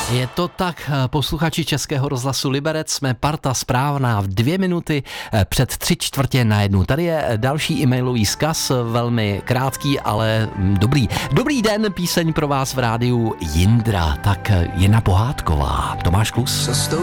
Je to tak, posluchači Českého rozhlasu Liberec, jsme parta správná v 2 minuty před 3/4 Tady je další e-mailový vzkaz, velmi krátký, ale dobrý. Dobrý den, píseň pro vás v rádiu Jindra, tak Jina Pohádková. Tomáš Klus.